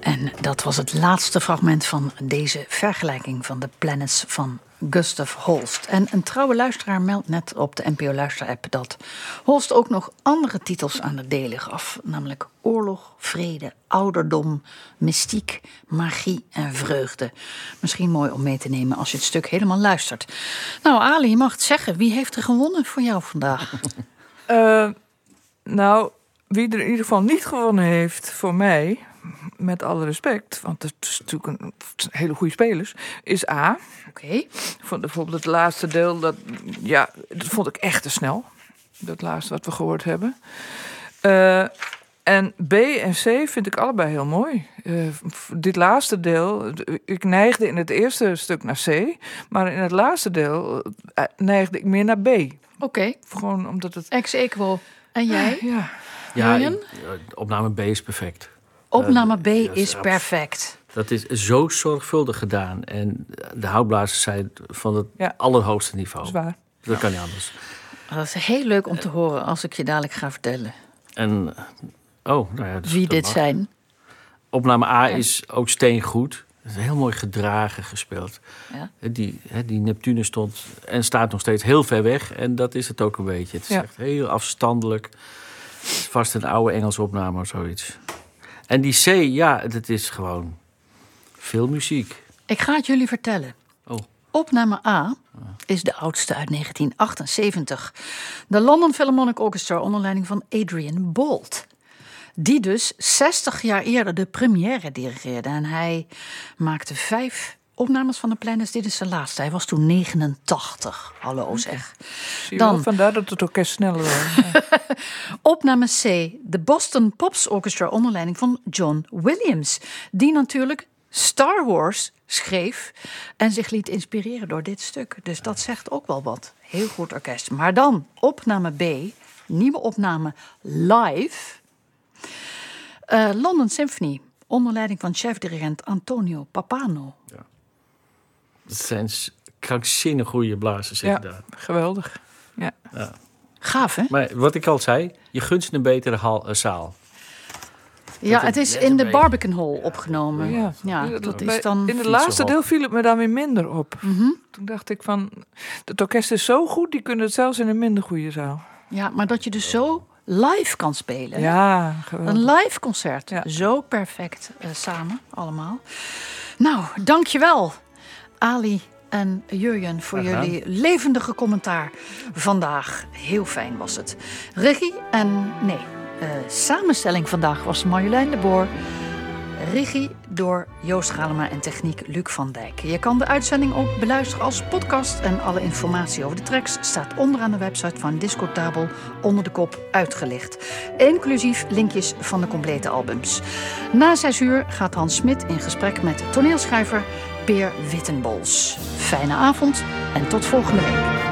En dat was het laatste fragment van deze vergelijking van de Planets van Gustav Holst. En een trouwe luisteraar meldt net op de NPO-luisterapp dat Holst ook nog andere titels aan de delen gaf. Namelijk Oorlog, Vrede, Ouderdom, Mystiek, Magie en Vreugde. Misschien mooi om mee te nemen als je het stuk helemaal luistert. Nou, Ali, je mag het zeggen. Wie heeft er gewonnen voor jou vandaag? Nou, wie er in ieder geval niet gewonnen heeft voor mij, met alle respect, want het is natuurlijk een hele goede spelers, is A. Oké. Vond bijvoorbeeld het laatste deel, dat vond ik echt te snel. Dat laatste wat we gehoord hebben. En B en C vind ik allebei heel mooi. Dit laatste deel, ik neigde in het eerste stuk naar C, maar in het laatste deel neigde ik meer naar B. Oké. Gewoon omdat het... Ex aequo. En jij? Ja. Ja, opname B is perfect. Opname B is perfect. Dat is zo zorgvuldig gedaan. En de houtblazers zijn van het allerhoogste niveau. Zwaar. Dat kan niet anders. Dat is heel leuk om te horen als ik je dadelijk ga vertellen En, dus wie dat dit mag. zijn. Opname A is ook steengoed. Het is heel mooi gedragen gespeeld. Ja. Die Neptune stond en staat nog steeds heel ver weg. En dat is het ook een beetje. Het is echt heel afstandelijk. Het is vast een oude Engelse opname of zoiets. En die C, dat is gewoon veel muziek. Ik ga het jullie vertellen. Oh. Opname A is de oudste uit 1978. De London Philharmonic Orchestra onder leiding van Adrian Boult. Die dus 60 jaar eerder de première dirigeerde. En hij maakte 5 opnames van de Planets. Dit is zijn laatste. Hij was toen 89. Hallo zeg. Dan vandaar dat het orkest sneller was. Opname C. De Boston Pops Orchestra onder leiding van John Williams. Die natuurlijk Star Wars schreef en zich liet inspireren door dit stuk. Dus dat zegt ook wel wat. Heel goed orkest. Maar dan opname B. Nieuwe opname live. London Symphony onder leiding van chefdirigent Antonio Pappano. Ja. Dat zijn krankzinnig goede blazers inderdaad. Geweldig. Ja. Gaaf, hè? Maar wat ik al zei, je gunst een betere zaal. Ja, het is in de Barbican Hall opgenomen. Ja, dat is dan... In het laatste deel viel het me dan weer minder op. Mm-hmm. Toen dacht ik van, het orkest is zo goed, die kunnen het zelfs in een minder goede zaal. Ja, maar dat je dus zo live kan spelen. Ja, geweldig. Een live concert. Ja. Zo perfect samen, allemaal. Nou, dankjewel, Ali en Jurjen, voor jullie levendige commentaar vandaag. Heel fijn was het. Regie samenstelling vandaag was Marjolein de Boer. Regie door Joost Galema en techniek Luc van Dijk. Je kan de uitzending ook beluisteren als podcast. En alle informatie over de tracks staat onderaan de website van Discotabel onder de kop uitgelicht. Inclusief linkjes van de complete albums. Na 6 uur gaat Hans Smit in gesprek met toneelschrijver Peer Wittenbols. Fijne avond en tot volgende week.